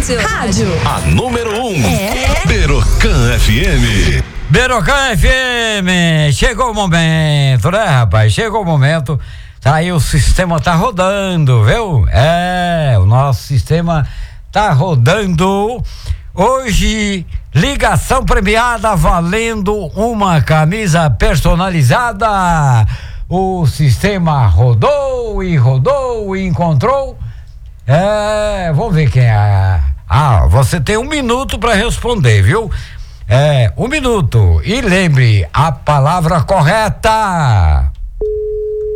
Rádio. A número 1. Berocan FM. Berocan FM. Chegou o momento, né, rapaz? Chegou o momento. Tá aí, o sistema tá rodando, viu? O nosso sistema tá rodando. Hoje, ligação premiada valendo uma camisa personalizada. O sistema rodou e encontrou. Vamos ver quem é. Você tem 1 minuto para responder, viu? 1 minuto. E lembre, a palavra correta.